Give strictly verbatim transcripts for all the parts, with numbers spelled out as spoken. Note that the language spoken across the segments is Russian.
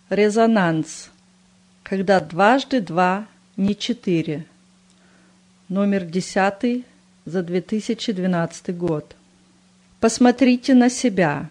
Резонанс. Когда дважды два не четыре. Номер десятый за две тысячи двенадцатый год. Посмотрите на себя.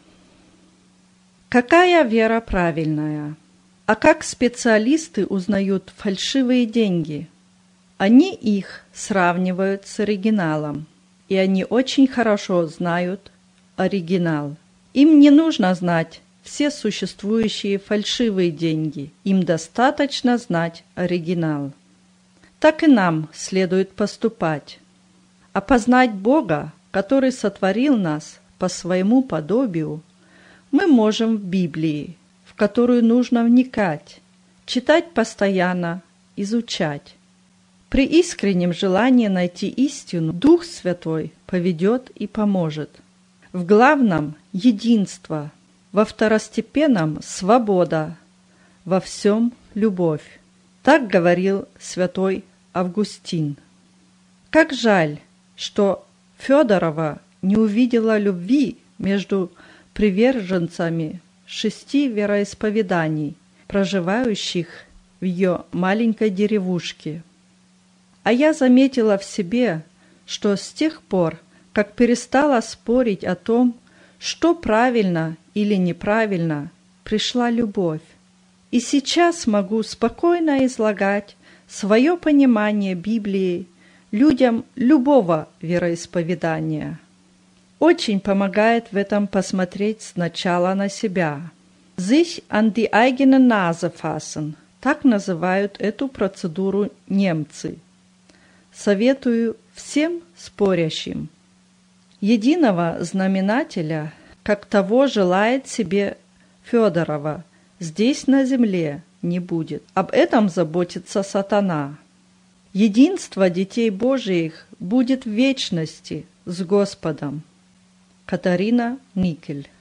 Какая вера правильная? А как специалисты узнают фальшивые деньги? Они их сравнивают с оригиналом, и они очень хорошо знают оригинал. Им не нужно знать все существующие фальшивые деньги, им достаточно знать оригинал. Так и нам следует поступать. Опознать Бога, который сотворил нас по своему подобию, мы можем в Библии, в которую нужно вникать, читать постоянно, изучать. При искреннем желании найти истину Дух Святой поведет и поможет. В главном – единство, во второстепенном – свобода, во всем – любовь. Так говорил святой Августин. Как жаль, что Федорова не увидела любви между приверженцами шести вероисповеданий, проживающих в ее маленькой деревушке. А я заметила в себе, что с тех пор, как перестала спорить о том, что правильно или неправильно, пришла любовь. И сейчас могу спокойно излагать свое понимание Библии людям любого вероисповедания. Очень помогает в этом посмотреть сначала на себя. Sich an die eigene Nase fassen. Так называют эту процедуру немцы. Советую всем спорящим. Единого знаменателя, как того желает себе Федорова, здесь на земле не будет. Об этом заботится сатана. Единство детей Божиих будет в вечности с Господом. Катарина Никель.